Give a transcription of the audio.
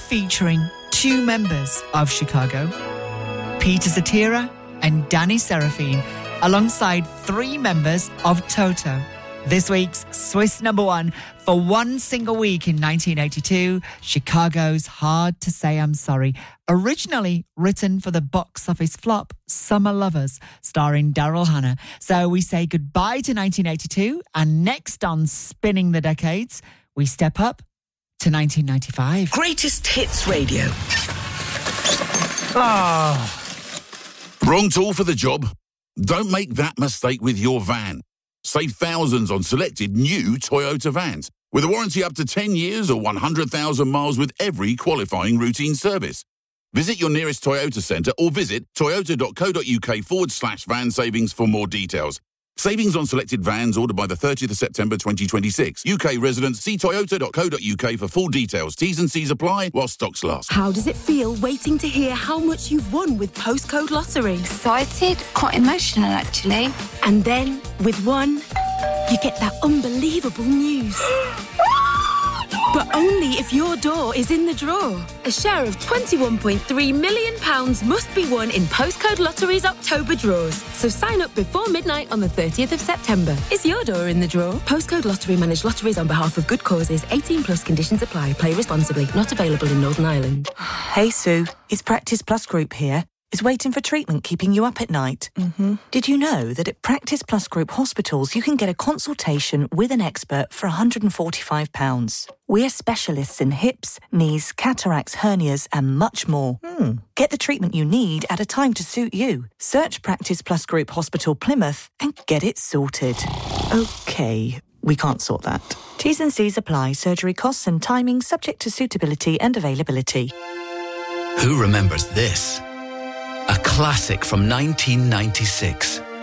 featuring two members of Chicago, Peter Cetera and Danny Seraphine, alongside three members of Toto. This week's Swiss number one for one single week in 1982, Chicago's Hard to Say I'm Sorry, originally written for the box office flop Summer Lovers, starring Daryl Hannah. So we say goodbye to 1982, and next on Spinning the Decades, we step up to 1995. Greatest Hits Radio. Wrong tool for the job? Don't make that mistake with your van. Save thousands on selected new Toyota vans with a warranty up to 10 years or 100,000 miles with every qualifying routine service. Visit your nearest Toyota centre or visit toyota.co.uk/van savings for more details. Savings on selected vans ordered by the 30th of September 2026. UK residents, see toyota.co.uk for full details. T's and C's apply while stocks last. How does it feel waiting to hear how much you've won with Postcode Lottery? Excited, quite emotional actually. And then, with one, you get that unbelievable news. But only if your door is in the draw. A share of £21.3 million must be won in Postcode Lottery's October draws. So sign up before midnight on the 30th of September. Is your door in the draw? Postcode Lottery manage lotteries on behalf of good causes. 18 plus conditions apply. Play responsibly. Not available in Northern Ireland. Hey Sue, it's Practice Plus Group here. Is waiting for treatment keeping you up at night? Mm-hmm. Did you know that at Practice Plus Group hospitals you can get a consultation with an expert for £145? We're specialists in hips, knees, cataracts, hernias and much more. Get the treatment you need at a time to suit you. Search Practice Plus Group Hospital Plymouth and get it sorted. OK, we can't sort that. T's and C's apply. Surgery costs and timing subject to suitability and availability. Who remembers this? A classic from 1996.